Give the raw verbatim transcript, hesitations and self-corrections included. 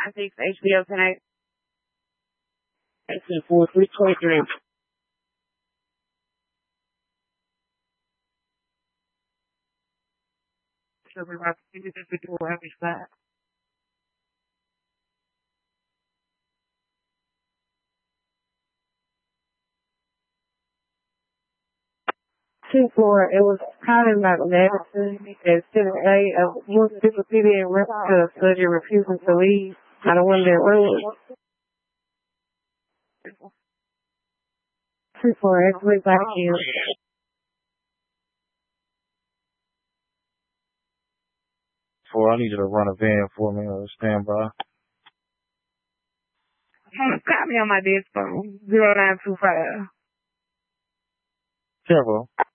I six H B O tonight. Exit four three twenty-three. So we're about to see this video every flat. Two four, it was kind of like Madison and seven eight of one super city and rep to study refusing to leave. I don't want that road. Two four, actually back here. Four, I need you to run a van for me or stand by. Call me on my desk phone, zero nine two five. Careful.